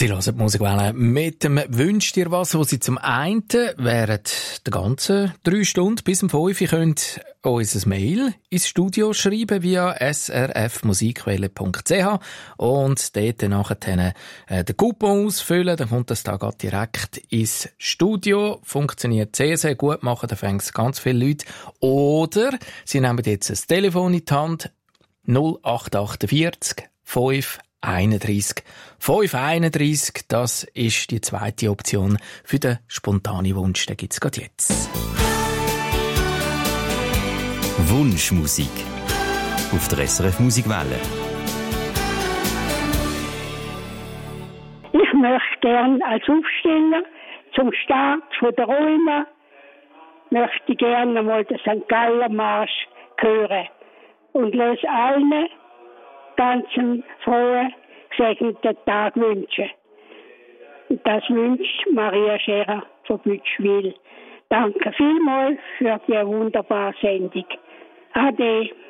Sie hören die Musikwelle mit dem «Wünsch dir was», wo Sie zum einen während der ganzen 3 Stunden bis um 5 Uhr könnt uns ein Mail ins Studio schreiben via srfmusikwelle.ch und dort nachher den Coupon ausfüllen, dann kommt das da gerade direkt ins Studio. Funktioniert sehr, sehr gut, machen da fängt ganz viele Leute. Oder Sie nehmen jetzt ein Telefon in die Hand, 0848 531 531, das ist die zweite Option für den spontanen Wunsch. Den gibt's gerade jetzt. Wunschmusik auf der SRF Musikwelle. Ich möchte gern als Aufsteller zum Start von der Römer möchte gerne mal den St. Galler Marsch hören und löse allen ganz frohen, gesegneten Tag wünschen. Und das wünscht Maria Scherer von Bütschwil. Danke vielmals für die wunderbare Sendung. Ade.